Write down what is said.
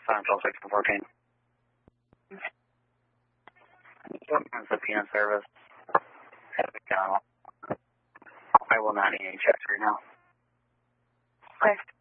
Central 614. It's a PN service. I will not need any checks right now. Okay.